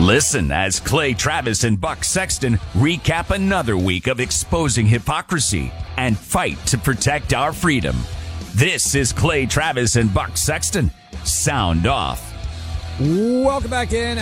Listen as Clay Travis and Buck Sexton recap another week of exposing hypocrisy and fight to protect our freedom. This is Clay Travis and Buck Sexton. Sound off. Welcome back in.